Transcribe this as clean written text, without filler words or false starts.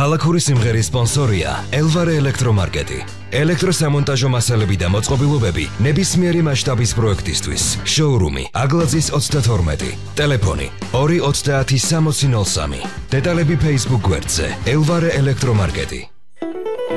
ქალაქური სიმღერის სპონსორია ელვარე ელექტრომარკეტი. ელექტროსამონტაჟო მასალები და მოწყობილობები ნებისმიერი მასშტაბის პროექტისთვის. შოურუმი აგლაძის 32. ტელეფონი 230 6003. დეტალები Facebook გვერდზე ელვარე ელექტრომარკეტი.